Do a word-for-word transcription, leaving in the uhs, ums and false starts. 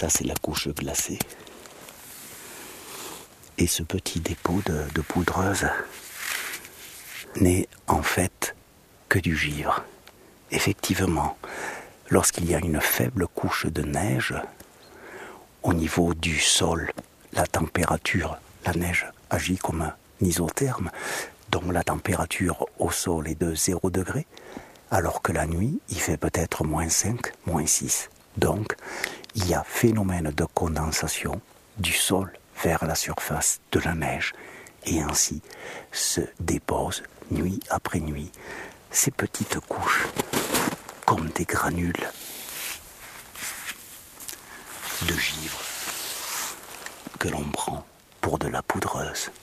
Ça, c'est la couche glacée. Et ce petit dépôt de, de poudreuse n'est en fait que du givre. Effectivement, lorsqu'il y a une faible couche de neige, au niveau du sol, la température, la neige agit comme un isotherme, donc la température au sol est de zéro degré, alors que la nuit, il fait peut-être moins cinq, moins six. Donc, il y a phénomène de condensation du sol vers la surface de la neige, et ainsi se déposent, nuit après nuit, ces petites couches, comme des granules de givre que l'on prend pour de la poudreuse.